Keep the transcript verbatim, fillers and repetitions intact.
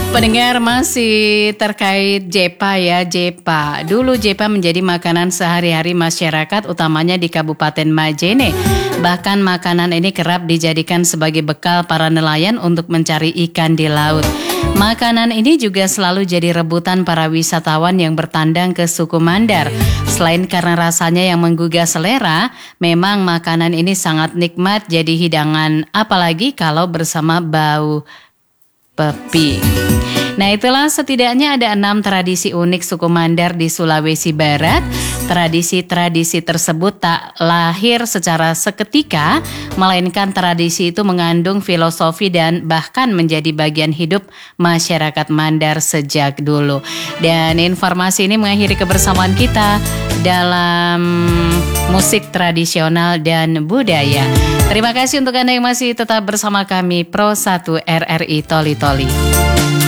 Pendengar, masih terkait jepa ya, jepa. Dulu jepa menjadi makanan sehari-hari masyarakat, utamanya di Kabupaten Majene. Bahkan makanan ini kerap dijadikan sebagai bekal para nelayan untuk mencari ikan di laut. Makanan ini juga selalu jadi rebutan para wisatawan yang bertandang ke suku Mandar. Selain karena rasanya yang menggugah selera, memang makanan ini sangat nikmat jadi hidangan, apalagi kalau bersama bau pepi. Nah, itulah setidaknya ada enam tradisi unik suku Mandar di Sulawesi Barat. Tradisi-tradisi tersebut tak lahir secara seketika, melainkan tradisi itu mengandung filosofi dan bahkan menjadi bagian hidup masyarakat Mandar sejak dulu. Dan informasi ini mengakhiri kebersamaan kita dalam musik tradisional dan budaya. Terima kasih untuk Anda yang masih tetap bersama kami Pro satu R R I Toli Toli.